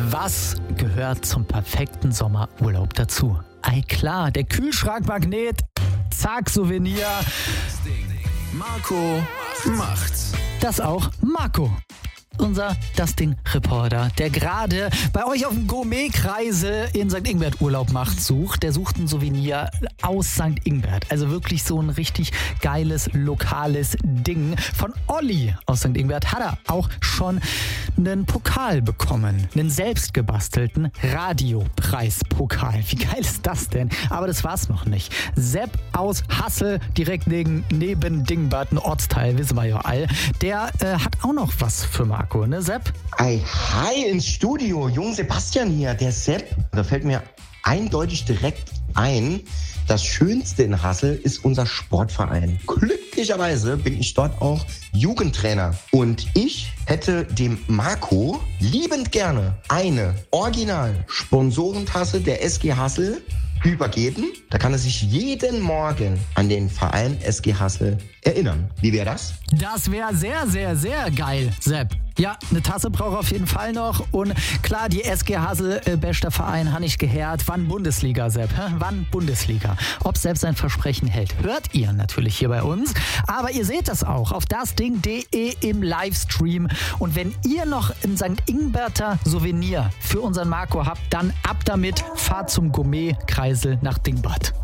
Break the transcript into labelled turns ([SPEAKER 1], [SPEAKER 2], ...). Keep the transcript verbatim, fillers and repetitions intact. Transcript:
[SPEAKER 1] Was gehört zum perfekten Sommerurlaub dazu? Ei klar, der Kühlschrankmagnet, zack, Souvenir.
[SPEAKER 2] Marco macht's.
[SPEAKER 1] Das auch Marco, unser Das Ding-Reporter, der gerade bei euch auf dem Gourmet-Kreisel in Sankt Ingbert Urlaub macht, sucht. Der sucht ein Souvenir aus Sankt Ingbert. Also wirklich so ein richtig geiles, lokales Ding. Von Olli aus Sankt Ingbert hat er auch schon einen Pokal bekommen. Einen selbstgebastelten Radiopreispokal. Wie geil ist das denn? Aber das war's noch nicht. Sepp aus Hassel, direkt neben, neben Dingbad, ein Ortsteil, wissen wir ja all, der äh, hat auch noch was für Marco, ne Sepp?
[SPEAKER 3] Ei, hi ins Studio, Jung Sebastian hier, der Sepp. Da fällt mir eindeutig direkt ein, das Schönste in Hassel ist unser Sportverein. Glücklicherweise bin ich dort auch Jugendtrainer. Und ich hätte dem Marco liebend gerne eine Original-Sponsorentasse der S G Hassel übergeben. Da kann er sich jeden Morgen an den Verein S G Hassel erinnern. Wie wäre das?
[SPEAKER 1] Das wäre sehr, sehr, sehr geil, Sepp. Ja, eine Tasse braucht er auf jeden Fall noch. Und klar, die S G Hassel, äh, bester Verein, habe ich gehört. Wann Bundesliga, Sepp? Hä? Wann Bundesliga? Ob Sepp sein Versprechen hält, hört ihr natürlich hier bei uns. Aber ihr seht das auch auf dasding punkt de im Livestream. Und wenn ihr noch ein Sankt Ingberter Souvenir für unseren Marco habt, dann ab damit, fahrt zum Gourmet-Kreisel nach Dingbad.